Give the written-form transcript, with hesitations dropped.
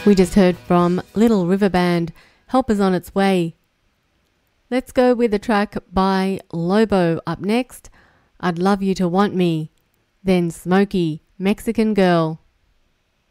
We just heard from Little River Band, Help Is On Its Way. Let's go with a track by Lobo up next, I'd Love You to Want Me, then Smokey, Mexican Girl.